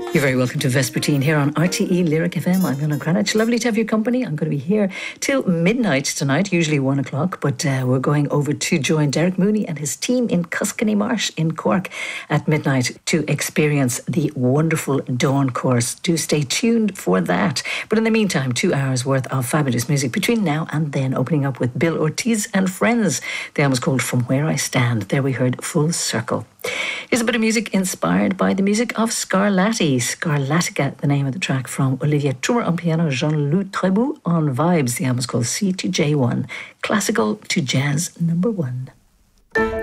You're very welcome to Vespertine here on RTE Lyric FM. I'm Anna Greenwich. Lovely to have your company. I'm going to be here till midnight tonight, usually 1 o'clock, but we're going over to join Derek Mooney and his team in Cuscany Marsh in Cork at midnight to experience the wonderful Dawn Course. Do stay tuned for that. But in the meantime, 2 hours worth of fabulous music between now and then, opening up with Bill Ortiz and Friends. The album is called From Where I Stand. There we heard Full Circle. Here's a bit of music inspired by the music of Scarlatti. Scarlatica, the name of the track, from Olivier Trummer on piano, Jean-Loup Trebout on vibes. The album is called C to J1, classical to jazz number 1.